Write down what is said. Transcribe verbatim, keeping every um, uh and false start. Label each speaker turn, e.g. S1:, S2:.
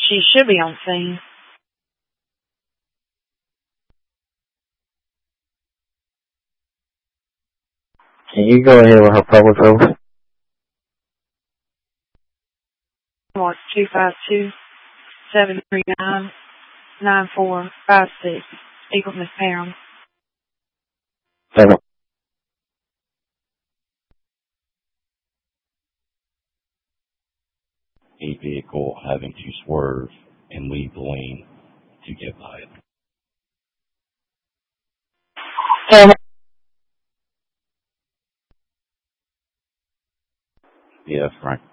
S1: She should be on scene.
S2: Can you go ahead with her public service?
S1: Mark two five two, seven three nine, nine four five six. Equals Miss Pound.
S2: Seven.
S3: A vehicle having to swerve and leave the lane to get by it.
S2: Seven.
S3: Yes, Frank.